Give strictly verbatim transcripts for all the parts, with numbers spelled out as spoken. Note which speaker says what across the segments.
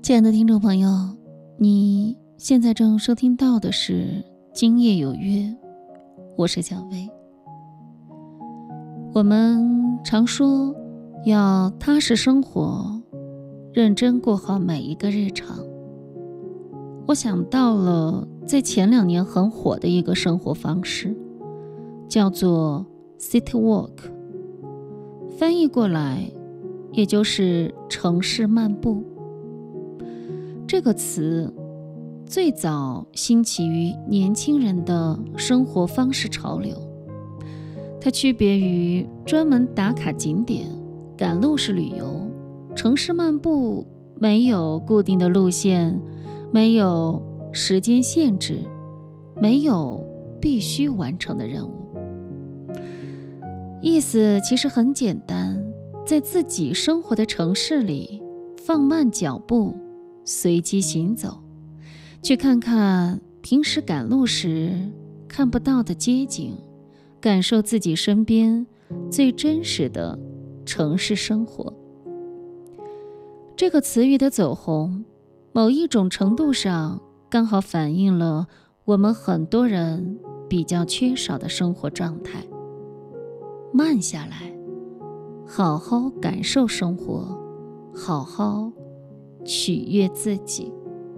Speaker 1: 亲爱的听众朋友，你现在正收听到的是今夜有约，我是小薇。我们常说要踏实生活，认真过好每一个日常。我想到了在前两年很火的一个生活方式，叫做 City Walk， 翻译过来也就是城市漫步。这个词最早兴起于年轻人的生活方式潮流，它区别于专门打卡景点、赶路式旅游。城市漫步没有固定的路线，没有时间限制，没有必须完成的任务。意思其实很简单，在自己生活的城市里放慢脚步，随机行走，去看看平时赶路时看不到的街景，感受自己身边最真实的城市生活。这个词语的走红，某一种程度上刚好反映了我们很多人比较缺少的生活状态。慢下来，好好感受生活，好好取悦自己。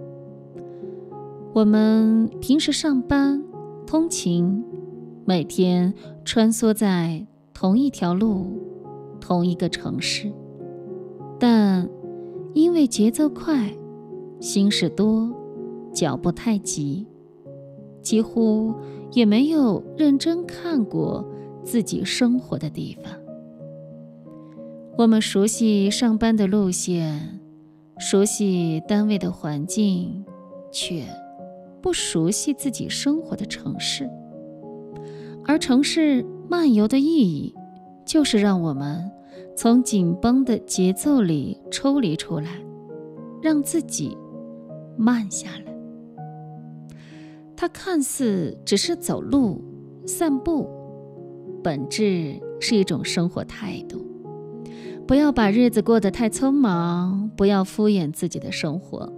Speaker 1: 我们平时上班、通勤，每天穿梭在同一条路、同一个城市，但因为节奏快、心事多、脚步太急，几乎也没有认真看过自己生活的地方。我们熟悉上班的路线，熟悉单位的环境，却不熟悉自己生活的城市。而城市漫游的意义，就是让我们从紧绷的节奏里抽离出来，让自己慢下来。它看似只是走路、散步，本质是一种生活态度。不要把日子过得太匆忙，不要敷衍自己的生活。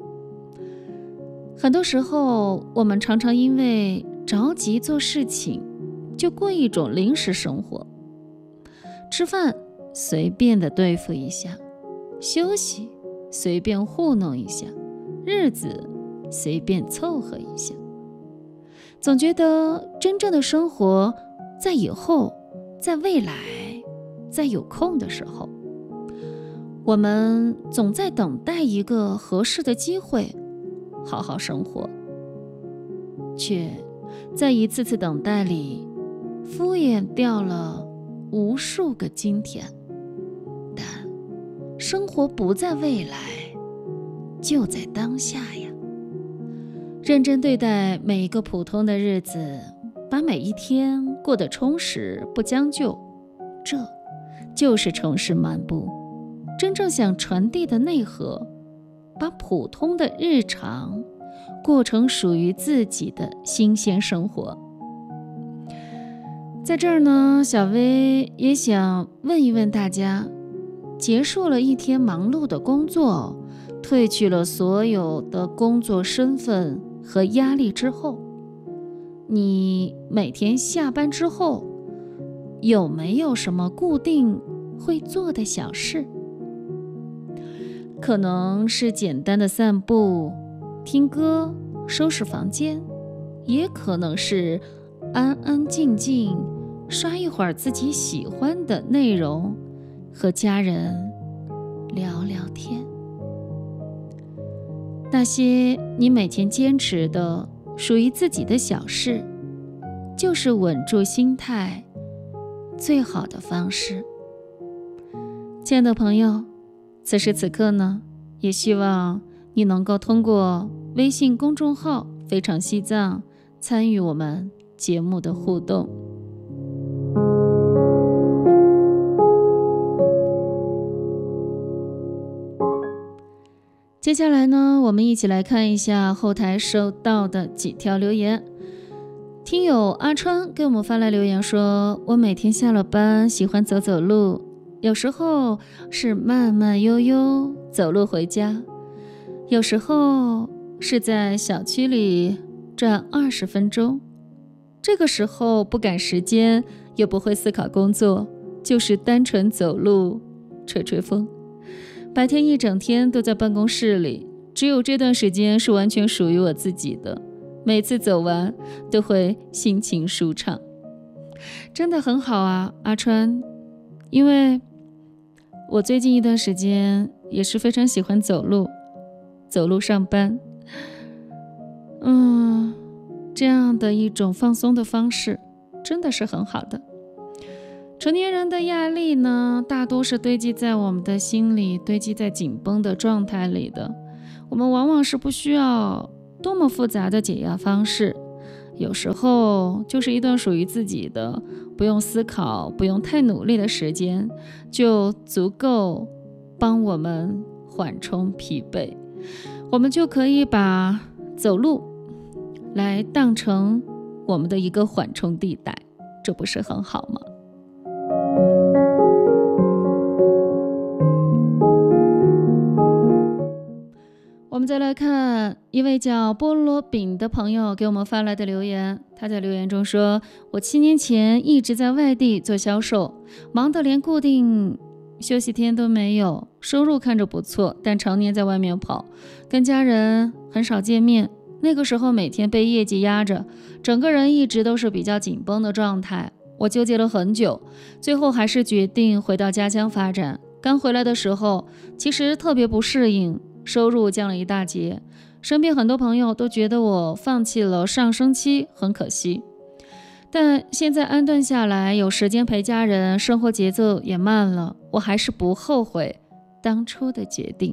Speaker 1: 很多时候，我们常常因为着急做事情，就过一种临时生活。吃饭随便的对付一下，休息随便糊弄一下，日子随便凑合一下。总觉得真正的生活在以后，在未来，在有空的时候。我们总在等待一个合适的机会好好生活，却在一次次等待里敷衍掉了无数个今天。但生活不在未来，就在当下呀。认真对待每一个普通的日子，把每一天过得充实不将就，这就是城市漫步真正想传递的内核，把普通的日常过成属于自己的新鲜生活。在这儿呢，小薇也想问一问大家，结束了一天忙碌的工作，褪去了所有的工作身份和压力之后，你每天下班之后有没有什么固定会做的小事？可能是简单的散步、听歌、收拾房间，也可能是安安静静刷一会儿自己喜欢的内容，和家人聊聊天。那些你每天坚持的属于自己的小事，就是稳住心态最好的方式。亲爱的朋友，此时此刻呢，也希望你能够通过微信公众号非常西藏参与我们节目的互动。接下来呢，我们一起来看一下后台收到的几条留言。听友阿川给我们发来留言说，我每天下了班喜欢走走路，有时候是慢慢悠悠走路回家， 有时候是在小区里转二十分钟，这个时候不赶时间，又不会思考工作，就是单纯走路吹吹风。白天一整天都在办公室里，只有这段时间是完全属于我自己的，每次走完都会心情舒畅。真的很好啊，阿川，因为我最近一段时间也是非常喜欢走路，走路上班。嗯，这样的一种放松的方式真的是很好的。成年人的压力呢，大多是堆积在我们的心里，堆积在紧绷的状态里的。我们往往是不需要多么复杂的解压方式，有时候就是一段属于自己的，不用思考，不用太努力的时间，就足够帮我们缓冲疲惫。我们就可以把走路来当成我们的一个缓冲地带，这不是很好吗？我们再来看一位叫菠萝饼的朋友给我们发来的留言。他在留言中说，我七年前一直在外地做销售，忙得连固定休息天都没有，收入看着不错，但常年在外面跑，跟家人很少见面。那个时候每天被业绩压着，整个人一直都是比较紧绷的状态。我纠结了很久，最后还是决定回到家乡发展。刚回来的时候其实特别不适应，收入降了一大截，身边很多朋友都觉得我放弃了上升期，很可惜。但现在安顿下来，有时间陪家人，生活节奏也慢了，我还是不后悔当初的决定。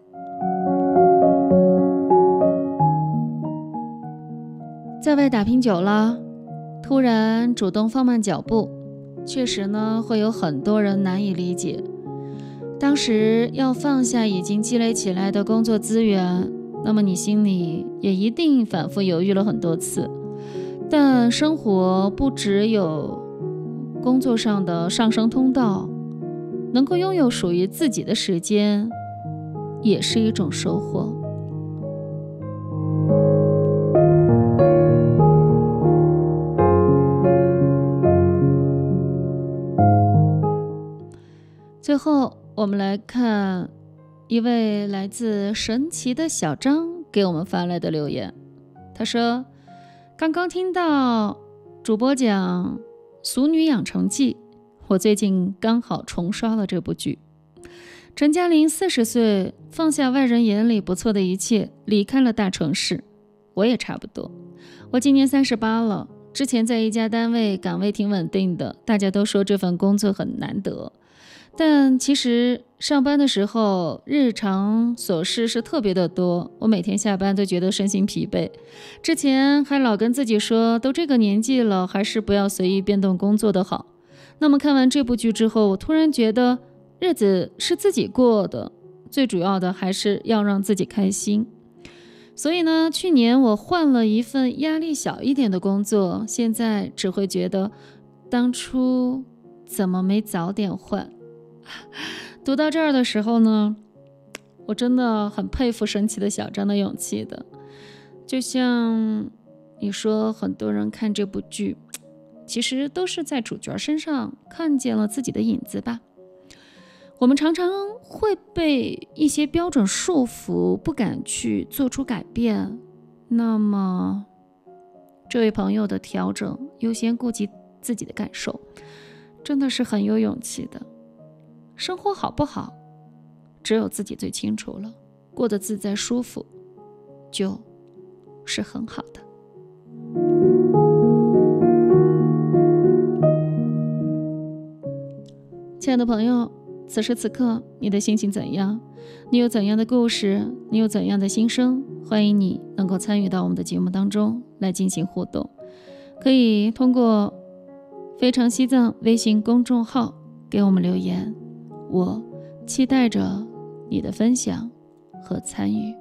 Speaker 1: 在外打拼久了，突然主动放慢脚步，确实呢会有很多人难以理解。当时要放下已经积累起来的工作资源，那么你心里也一定反复犹豫了很多次。但生活不只有工作上的上升通道，能够拥有属于自己的时间，也是一种收获。最后我们来看一位来自神奇的小张给我们发来的留言。他说，刚刚听到主播讲《俗女养成记》，我最近刚好重刷了这部剧。陈嘉玲四十岁，放下外人眼里不错的一切，离开了大城市。我也差不多，我今年三十八了，之前在一家单位岗位挺稳定的，大家都说这份工作很难得。但其实上班的时候日常琐事是特别的多，我每天下班都觉得身心疲惫。之前还老跟自己说，都这个年纪了，还是不要随意变动工作的好。那么看完这部剧之后，我突然觉得日子是自己过的，最主要的还是要让自己开心。所以呢，去年我换了一份压力小一点的工作，现在只会觉得当初怎么没早点换。读到这儿的时候呢，我真的很佩服神奇的小张的勇气的。就像你说，很多人看这部剧，其实都是在主角身上看见了自己的影子吧。我们常常会被一些标准束缚，不敢去做出改变。那么这位朋友的调整，优先顾及自己的感受，真的是很有勇气的。生活好不好，只有自己最清楚了，过得自在舒服，就是很好的。亲爱的朋友，此时此刻你的心情怎样？你有怎样的故事？你有怎样的心声？欢迎你能够参与到我们的节目当中来进行互动，可以通过非常西藏微信公众号给我们留言，我期待着你的分享和参与。